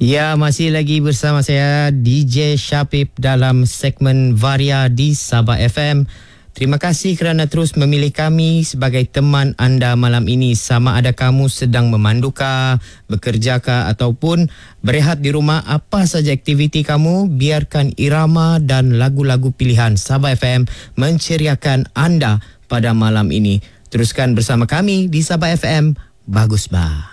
Ya, masih lagi bersama saya DJ Syapib dalam segmen Varia di Sabah FM. Terima kasih kerana terus memilih kami sebagai teman anda malam ini. Sama ada kamu sedang memandukah, bekerjakah ataupun berehat di rumah, apa saja aktiviti kamu, biarkan irama dan lagu-lagu pilihan Sabah FM menceriakan anda pada malam ini. Teruskan bersama kami di Sabah FM. Bagus bah.